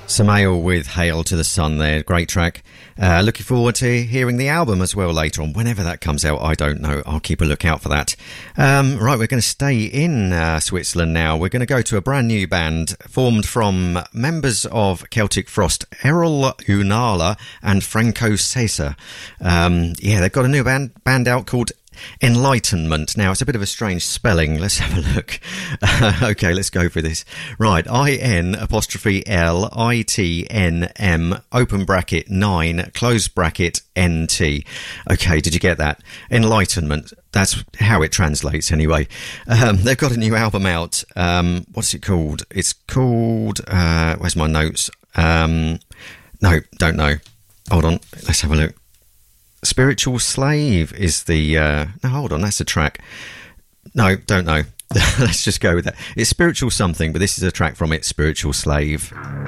Samael with Hail to the Sun there. Great track. Looking forward to hearing the album as well later on. Whenever that comes out, I don't know. I'll keep a lookout for that. Right, we're going to stay in Switzerland now. We're going to go to a brand new band formed from members of Celtic Frost, Errol Unala and Franco Cesar. They've got a new band out called Enlightenment. Now, it's a bit of a strange spelling. Let's have a look. Okay, let's go for this. Right, IN'Litnm, open bracket 9, close bracket NT. Okay, did you get that? Enlightenment. That's how it translates anyway. They've got a new album out. What's it called? It's called... where's my notes? No, don't know. Hold on, let's have a look. Spiritual Slave is the... no, hold on, that's a track. No, don't know. Let's just go with that. It's Spiritual Something, but this is a track from it, Spiritual Slave.